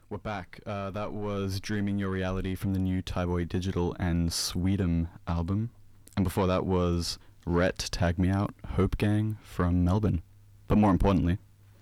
We're back. That was Dreaming Your Reality from the new Tyboy Digital and Sweedum album. And before that was Rhett, Tag Me Out, Hope Gang from Melbourne. But more importantly...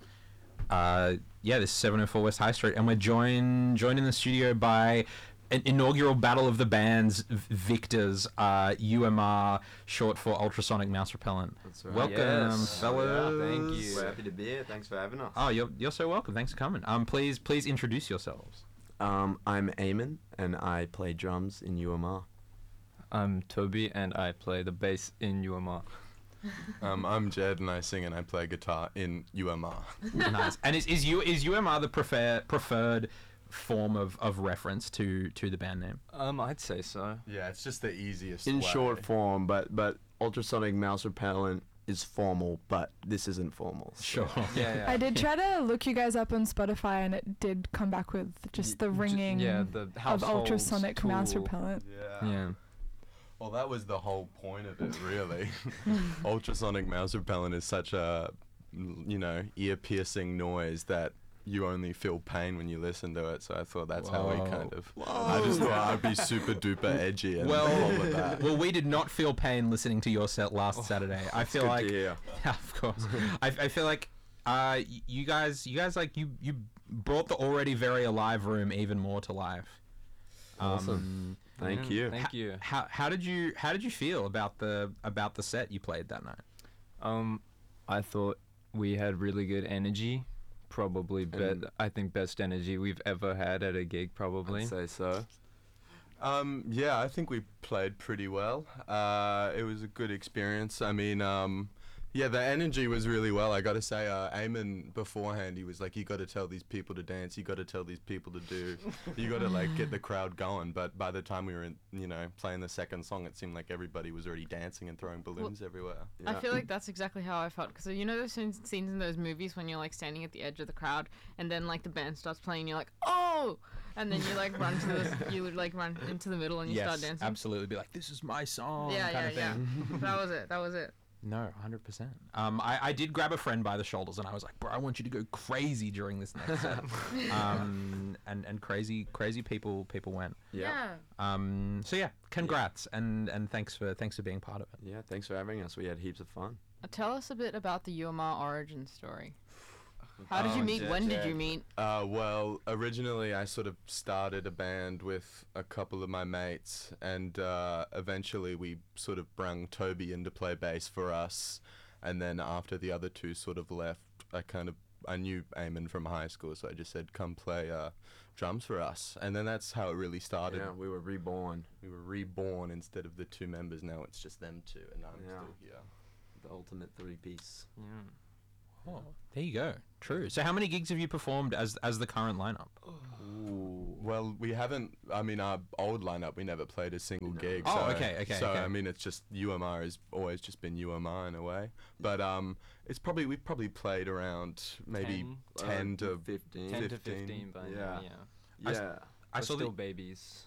this is 704 West High Street, and we're joined in the studio by an inaugural Battle of the Bands victors, UMR, short for Ultrasonic Mouse Repellent. That's right. Welcome, fellas. Yeah, thank you. We're happy to be here. Thanks for having us. Oh, you're so welcome. Thanks for coming. Please introduce yourselves. I'm Eamon, and I play drums in UMR. I'm Toby, and I play the bass in UMR. I'm Jed, and I sing and I play guitar in UMR. Nice. And is UMR the preferred form of reference to the band name? I'd say so. Yeah, it's just the easiest In way. short form, but Ultrasonic Mouse Repellent is formal, but this isn't formal. So. Sure. Yeah. I did try to look you guys up on Spotify, and it did come back with just the ringing the of household ultrasonic mouse tool. repellent. Yeah. Well, that was the whole point of it, really. Ultrasonic mouse repellent is such a, ear-piercing noise that you only feel pain when you listen to it. So I thought that's how we kind of... I just thought I'd be super duper edgy and all of that. Well, we did not feel pain listening to your set last Saturday. I feel good like... to hear. Yeah, of course. I feel like you guys like you brought the already very alive room even more to life. Awesome. Thank you. Thank you. How did you feel about the set you played that night? I thought we had really good energy. Probably I think best energy we've ever had at a gig, probably. I'd say so. Yeah, I think we played pretty well. It was a good experience. I mean, the energy was really well. I got to say, Eamon beforehand, he was like, you got to tell these people to dance. You got to tell these people to do. You got to get the crowd going. But by the time we were playing the second song, it seemed like everybody was already dancing and throwing balloons everywhere. I feel like that's exactly how I felt, because those scenes in those movies when you're standing at the edge of the crowd, and then the band starts playing, and you're like, oh, and then you run into the middle and you start dancing. Absolutely. Be like, this is my song. Yeah. Thing. That was it. No, 100%. I did grab a friend by the shoulders and I was like, bro, I want you to go crazy during this next set. And crazy people went. Yeah. So yeah, congrats and thanks for being part of it. Yeah, thanks for having us. We had heaps of fun. Tell us a bit about the UMR origin story. How did you meet? When did you meet? Well, originally I sort of started a band with a couple of my mates, and eventually we sort of brung Toby in to play bass for us, and then after the other two sort of left, I knew Eamon from high school, so I just said, come play drums for us, and then that's how it really started. Yeah, we were reborn. We were reborn instead of the two members. Now it's just them two, and I'm still here. The ultimate three-piece. Yeah. Oh, there you go. True. So how many gigs have you performed as the current lineup? Ooh. Well, we haven't. I mean, our old lineup, we never played a single gig. Oh, so, okay. So okay. I mean, it's just UMR has always just been UMR in a way. But we've probably played around maybe 10 to 15. 10 to 15 by now, yeah. Yeah. I We're saw still that- babies.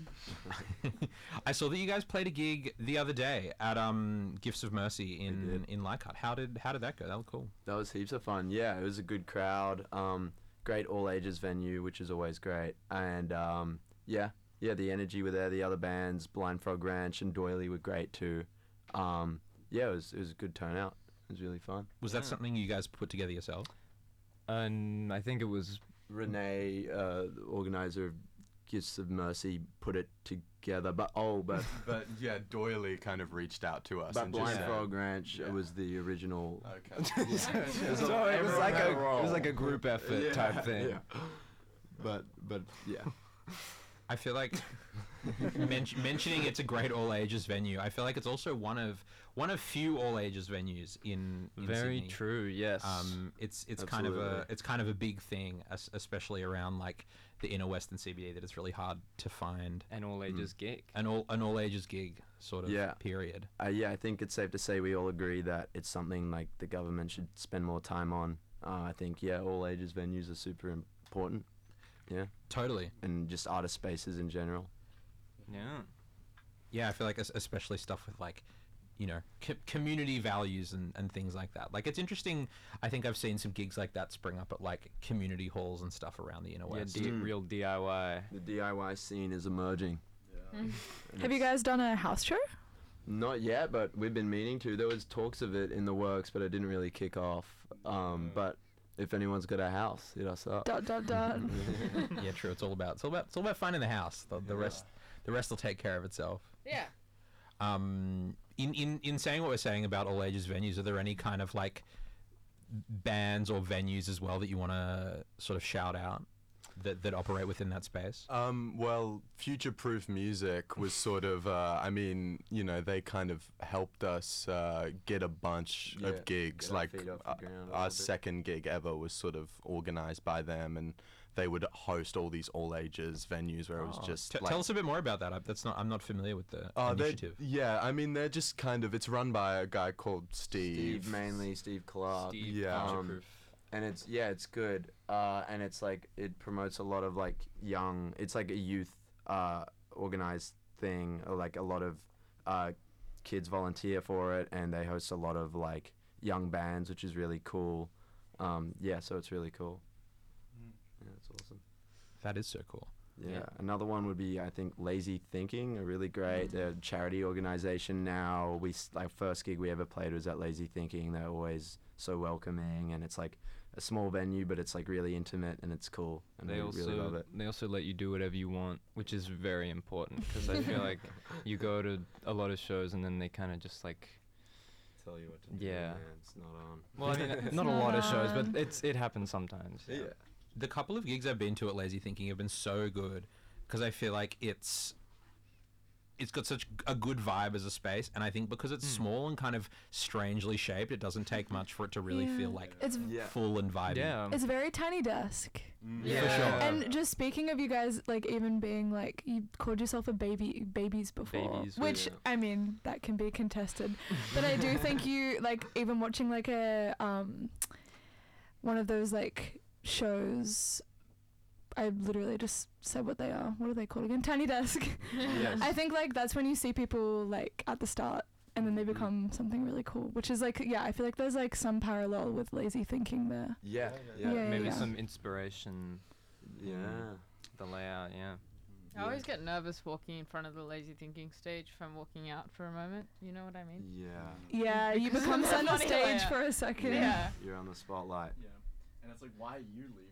I saw that you guys played a gig the other day at Gifts of Mercy in Leichhardt. How did that go? That was cool. That was heaps of fun. Yeah, it was a good crowd. Great all ages venue, which is always great. And the energy were there. The other bands, Blind Frog Ranch and Doily, were great too. It was a good turnout. It was really fun. Was that something you guys put together yourself? And I think it was Renee, the organizer of Gifts of Mercy, put it together. But yeah, Doily kind of reached out to us. but and Blind just said, Frog Ranch was the original. Okay. it was like a group effort type thing. Yeah. But yeah. I feel like mentioning it's a great all ages venue. I feel like it's also one of few all ages venues in Very Sydney. true. Yes. It's Absolutely. kind of a big thing, especially around the inner western CBD, that it's really hard to find An all ages gig. an all ages gig sort of Yeah. period. I think it's safe to say we all agree that it's something the government should spend more time on. I think all ages venues are super important. Yeah, Totally. and just artist spaces in general. Yeah. Yeah, I feel like especially stuff with you know, community values and things like that. Like, it's interesting. I think I've seen some gigs like that spring up at like community halls and stuff around the inner Yeah, west. real DIY. The DIY scene is emerging. And Have you it's- guys done a house show? Not yet, but we've been meaning to. There was talks of it in the works, but it didn't really kick off. But if anyone's got a house, hit us up. Dot dot dot. Yeah, true. It's all about finding the house. The rest will take care of itself. Yeah. In saying what we're saying about all ages venues, are there any kind of like bands or venues as well that you want to sort of shout out that operate within that space? Well, Future Proof Music was sort of, I mean, you know, they kind of helped us get a bunch Yeah, of gigs. get our Like feet off the ground a our little bit. second gig ever was sort of organized by them, and they would host all these all ages venues where it was just like, Tell us a bit more about that. I'm not familiar with the they- initiative. yeah, I mean, they're just kind of, it's run by a guy called Steve. Steve Clark. Steve, Yeah. Future-proof. And it's good. And it's like, it promotes a lot of like it's like a youth organized thing, or like a lot of kids volunteer for it, and they host a lot of like young bands, which is really cool. So it's really cool. Yeah, it's awesome. That is so cool. Yeah. Another one would be, I think, Lazy Thinking, a really great they're a charity organization now. Like first gig we ever played was at Lazy Thinking. They're always so welcoming, and it's like a small venue, but it's like really intimate and it's cool, and They we really love it. also let you do whatever you want, which is very important, because I feel like you go to a lot of shows and then they kind of just like, Tell you what to do. Yeah. Man, it's not on. well, I mean, not a lot of shows, but it happens sometimes. Yeah. The couple of gigs I've been to at Lazy Thinking have been so good because I feel like it's got such a good vibe as a space, and I think because it's small and kind of strangely shaped, it doesn't take much for it to really Yeah. feel like It's Yeah. full and vibey. Yeah. it's a very tiny desk. Yeah. For sure. And just speaking of you guys, like even being like you called yourself a babies before, Babies, which yeah. I mean that can be contested, but I do think you like even watching like a one of those like shows. I literally just said what they are. What are they called again? Tiny desk. Yes. I think like that's when you see people like at the start and then they become something really cool, which is like I feel like there's like some parallel with Lazy Thinking there. Yeah. Yeah. Maybe some inspiration. Yeah. The layout, yeah. I always get nervous walking in front of the Lazy Thinking stage from walking out for a moment. You know what I mean? Yeah. Yeah, you Because become it's a center funny stage layout. for a second. Yeah. You're on the spotlight. Yeah, and it's like, why are you leaving?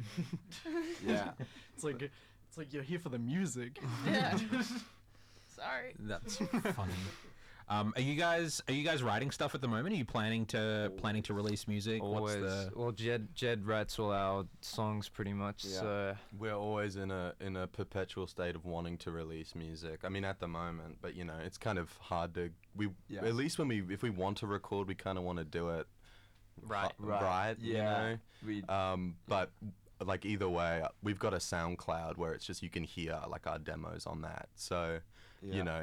Yeah. It's like you're here for the music. Yeah. Sorry. That's funny. Are you guys writing stuff at the moment? Are you planning to release music? Always. What's the Well, Jed writes all our songs pretty much. Yeah. So We're always in a perpetual state of wanting to release music. I mean, at the moment, but you know, it's kind of hard to. Yeah. At least if we want to record, we kind of want to do it Right. right. Yeah. You know? But like either way, we've got a SoundCloud where it's just you can hear like our demos on that. So Yeah. you know,